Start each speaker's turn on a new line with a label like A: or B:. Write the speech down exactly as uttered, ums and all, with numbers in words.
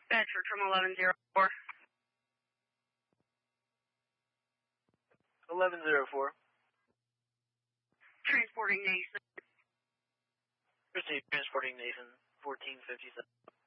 A: Bedford from eleven zero four.
B: eleven zero four.
A: Transporting Nathan.
B: Proceed, transporting Nathan, fourteen fifty-seven.